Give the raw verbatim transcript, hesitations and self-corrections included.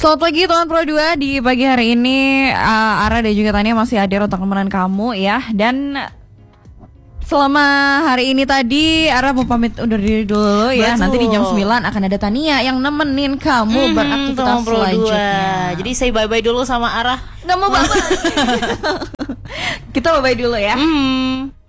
Selamat pagi Tuan Pro dua. Di pagi hari ini uh, Ara dan juga Tania masih hadir untuk nemenin kamu ya. Dan selama hari ini tadi Ara mau pamit undur diri dulu ya. Betul. Nanti di jam sembilan akan ada Tania yang nemenin kamu mm-hmm, beraktivitas selanjutnya. Jadi saya bye-bye dulu sama Ara. Gak mau bye-bye. Kita bye-bye dulu ya. Mm.